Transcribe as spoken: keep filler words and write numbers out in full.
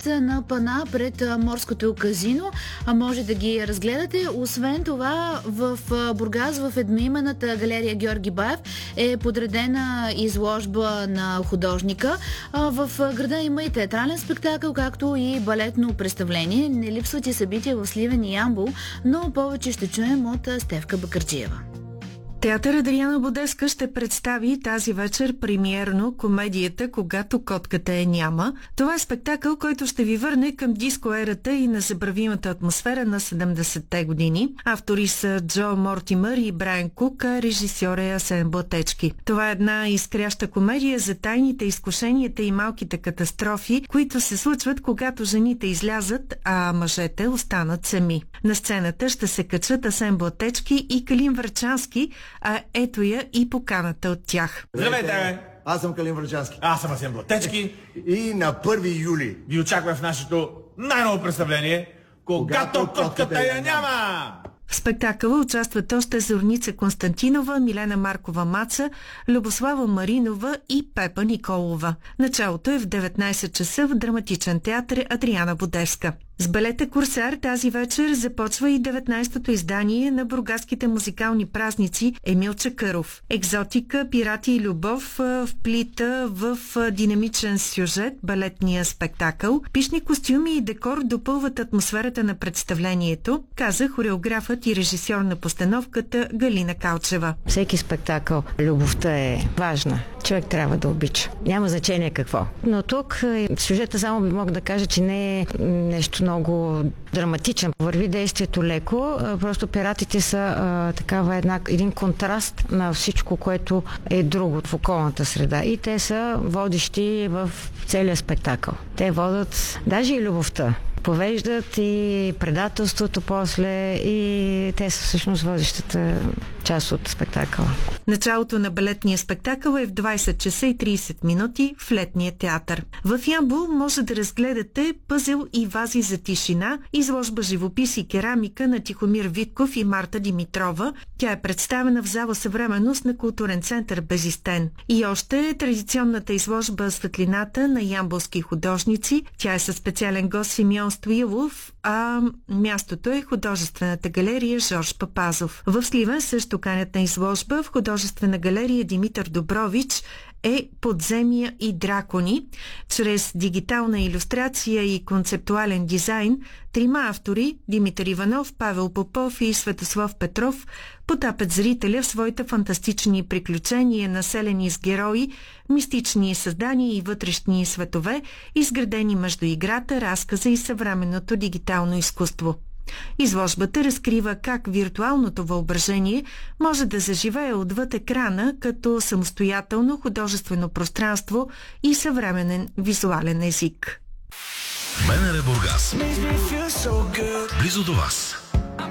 вид на пана пред морското казино. А може да ги разгледате. Освен това, в Бургас, в едноименната галерия Георги Баев е подредена изложба на художника. В града има и театрален спектакъл, както и балетно представление. Не липсват и събития в Сливен и Ямбол, но повече ще чуем от Стефка Бакърджиева. Театър Адриана Будеска ще представи тази вечер премиерно комедията "Когато котката я няма". Това е спектакъл, който ще ви върне към диско ерата и незабравимата атмосфера на седемдесетте години. Автори са Джо Мортимър и Брайан Кук, а режисьор е Асен Блатечки. Това е една изкряща комедия за тайните, изкушенията и малките катастрофи, които се случват, когато жените излязат, а мъжете останат сами. На сцената ще се качат Асен Блатечки и Калин Врачански, а ето я и поканата от тях. Здравейте! Аз съм Калин Врачански. Аз съм Асен Блатечки. И на първи юли ви очаква в нашето най-ново представление "Когато, Когато котката я няма". В спектакъла участват още Зорница Константинова, Милена Маркова Маца, Любослава Маринова и Пепа Николова. Началото е в деветнайсет часа в драматичен театър Адриана Будеска. С балета "Корсар" тази вечер започва и деветнайсетото издание на бургаските музикални празници Емил Чакъров. Екзотика, пирати и любов вплита в динамичен сюжет балетния спектакъл. Пишни костюми и декор допълват атмосферата на представлението, каза хореографът и режисьор на постановката Галина Калчева. Всеки спектакъл любовта е важна. Човек трябва да обича. Няма значение какво. Но тук сюжета само би мога да кажа, че не е нещо много драматичен. Върви действието леко. Просто пиратите са а, такава една, един контраст на всичко, което е друго в околната среда. И те са водещи в целия спектакъл. Те водят даже и любовта. Повеждат и предателството после, и те са всъщност водещата част от спектакъла. Началото на балетния спектакъл е в двайсет часа и трийсет минути в Летния театър. В Ямбол може да разгледате "Пъзел и вази за тишина", изложба живопис и керамика на Тихомир Витков и Марта Димитрова. Тя е представена в зала "Съвременност" на културен център Безистен. И още традиционната изложба "Светлината" на ямболски художници. Тя е със специален гост Симеон Стоилов, а мястото е художествената галерия Жорж Папазов. В Сливен също канят на изложба в художествена галерия Димитър Добрович е "Подземия и дракони". Чрез дигитална илюстрация и концептуален дизайн трима автори – Димитър Иванов, Павел Попов и Светослав Петров – потапят зрителя в своите фантастични приключения, населени с герои, мистични създания и вътрешни светове, изградени между играта, разказа и съвременното дигитално изкуство. Изложбата разкрива как виртуалното въображение може да заживее отвъд екрана като самостоятелно художествено пространство и съвременен визуален език. БНР Бургас. Близо до вас.